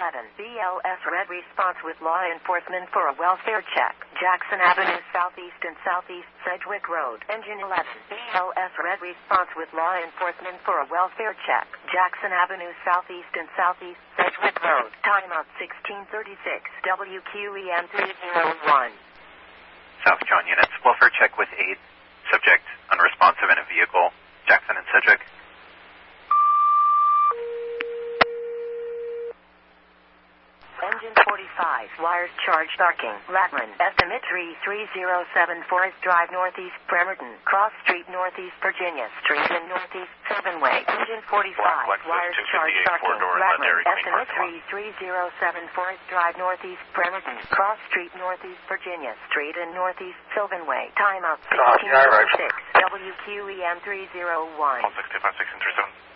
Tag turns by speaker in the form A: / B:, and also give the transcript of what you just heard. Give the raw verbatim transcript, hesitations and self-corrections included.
A: eleven. B L S Red response with law enforcement for a welfare check. Jackson Avenue Southeast and Southeast Sedgwick Road. Engine eleven. B L S Red response with law enforcement for a welfare check. Jackson Avenue Southeast and Southeast Sedgwick Road. Timeout sixteen thirty-six. W Q E M three oh one.
B: South John units. Welfare check with aid. Subject unresponsive in a vehicle. Jackson and Sedgwick.
A: Engine forty-five, wires charged arcing, Latman, estimate three three zero seven Forest Drive Northeast, Bremerton, Cross Street Northeast, Virginia Street and Northeast, Seven-Way. Engine forty-five, wires charged arcing, Latman, estimate three three zero seven Forest Drive Northeast, Bremerton, Cross Street Northeast, Virginia Street and Northeast, Sylvan Way. Timeout sixteen thirty-six, W Q E M three oh one.
B: one sixty-five six Interzone.